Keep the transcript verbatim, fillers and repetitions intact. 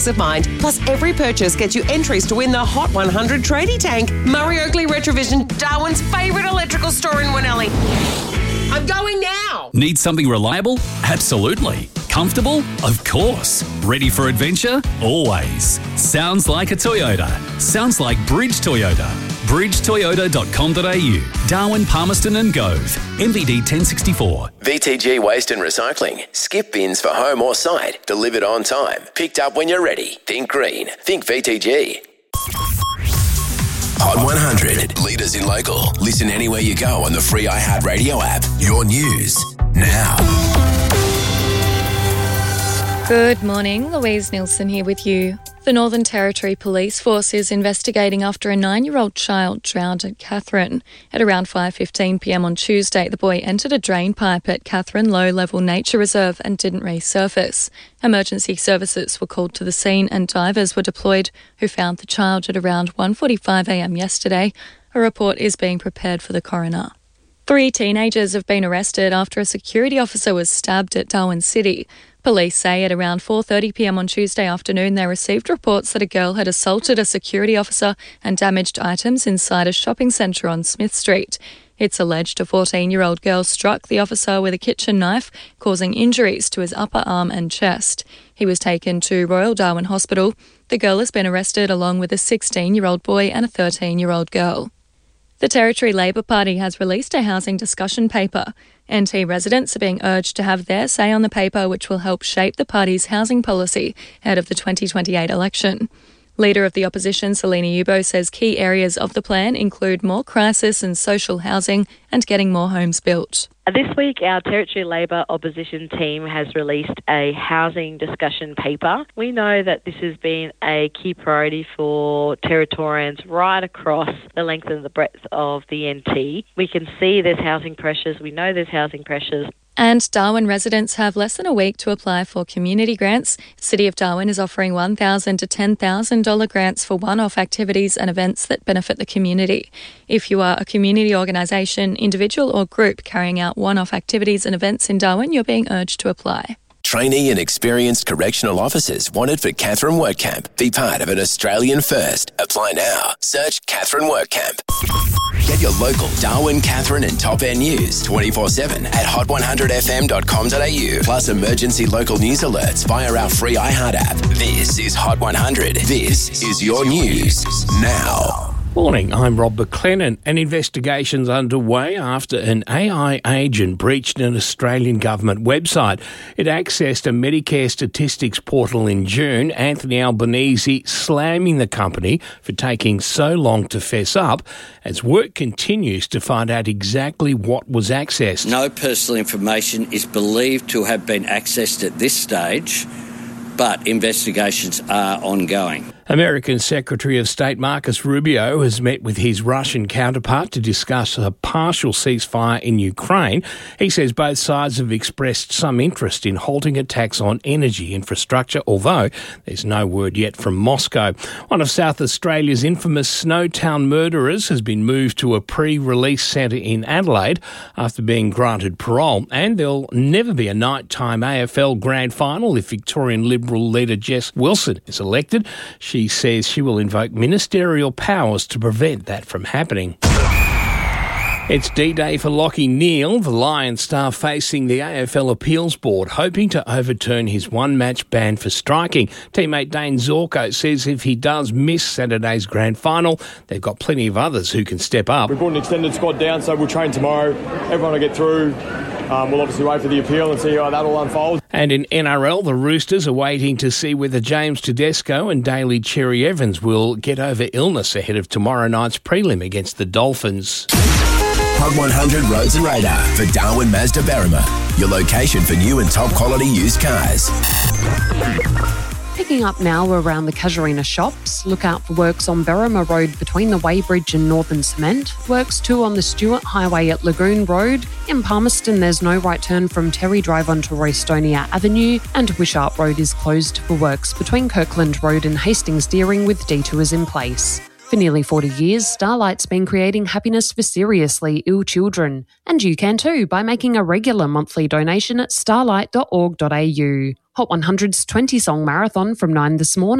of mind. Plus, every purchase gets you entries to win the Hot one hundred Tradie Tank. Murray Oakley Retrovision, Darwin's favourite electrical store in Winnelly. I'm going now. Need something reliable? Absolutely. Comfortable? Of course. Ready for adventure? Always. Sounds like a Toyota. Sounds like Bridge Toyota. bridge toyota dot com dot a u. Darwin, Palmerston and Gove. M V D ten sixty-four. V T G Waste and Recycling. Skip bins for home or site. Delivered on time. Picked up when you're ready. Think green. Think V T G. Hot one hundred. Leaders in local. Listen anywhere you go on the free iHeartRadio app. Your news now. Good morning, Louise Nielsen here with you. The Northern Territory Police Force is investigating after a nine-year-old child drowned at Katherine. At around five fifteen p m on Tuesday, the boy entered a drain pipe at Katherine Low-Level Nature Reserve and didn't resurface. Emergency services were called to the scene and divers were deployed, who found the child at around one forty-five a m yesterday. A report is being prepared for the coroner. Three teenagers have been arrested after a security officer was stabbed at Darwin City. Police say at around four thirty p m on Tuesday afternoon they received reports that a girl had assaulted a security officer and damaged items inside a shopping centre on Smith Street. It's alleged a fourteen-year-old girl struck the officer with a kitchen knife, causing injuries to his upper arm and chest. He was taken to Royal Darwin Hospital. The girl has been arrested along with a sixteen-year-old boy and a thirteen-year-old girl. The Territory Labor Party has released a housing discussion paper. N T residents are being urged to have their say on the paper, which will help shape the party's housing policy ahead of the twenty twenty-eight election. Leader of the opposition, Selina Yubo, says key areas of the plan include more crisis and social housing and getting more homes built. This week, our Territory Labor opposition team has released a housing discussion paper. We know that this has been a key priority for Territorians right across the length and the breadth of the N T. We can see there's housing pressures. We know there's housing pressures. And Darwin residents have less than a week to apply for community grants. City of Darwin is offering one thousand dollars to ten thousand dollars grants for one-off activities and events that benefit the community. If you are a community organisation, individual or group carrying out one-off activities and events in Darwin, you're being urged to apply. Trainee and experienced correctional officers wanted for Katherine Work Camp. Be part of an Australian first. Apply now. Search Katherine Work Camp. Get your local Darwin, Katherine and Top End news twenty-four seven at hot one hundred f m dot com dot a u. Plus emergency local news alerts via our free iHeart app. This is Hot one hundred. This is your news now. Morning, I'm Rob McLennan. An investigation's underway after an A I agent breached an Australian government website. It accessed a Medicare statistics portal in June. Anthony Albanese slamming the company for taking so long to fess up as work continues to find out exactly what was accessed. No personal information is believed to have been accessed at this stage, but investigations are ongoing. American Secretary of State Marcus Rubio has met with his Russian counterpart to discuss a partial ceasefire in Ukraine. He says both sides have expressed some interest in halting attacks on energy infrastructure, although there's no word yet from Moscow. One of South Australia's infamous Snowtown murderers has been moved to a pre-release centre in Adelaide after being granted parole, and there'll never be a nighttime A F L grand final if Victorian Liberal leader Jess Wilson is elected. She says she will invoke ministerial powers to prevent that from happening. It's D-Day for Lachie Neale, the Lions star facing the A F L Appeals Board, hoping to overturn his one-match ban for striking. Teammate Dane Zorko says if he does miss Saturday's grand final, they've got plenty of others who can step up. We brought an extended squad down, so we'll train tomorrow. Everyone will get through. Um, we'll obviously wait for the appeal and see how that all unfolds. And in N R L, the Roosters are waiting to see whether James Tedesco and Daly Cherry Evans will get over illness ahead of tomorrow night's prelim against the Dolphins. Hot one hundred Roads and Radar for Darwin Mazda Berrima, your location for new and top quality used cars. Picking up now around the Casuarina shops. Look out for works on Berrima Road between the Weybridge and Northern Cement. Works too on the Stewart Highway at Lagoon Road. In Palmerston, there's no right turn from Terry Drive onto Roystonia Avenue. And Wishart Road is closed for works between Kirkland Road and Hastings Deering with detours in place. For nearly forty years, Starlight's been creating happiness for seriously ill children. And you can too by making a regular monthly donation at starlight dot org dot a u. Hot one hundred's twenty-song marathon from nine this morning.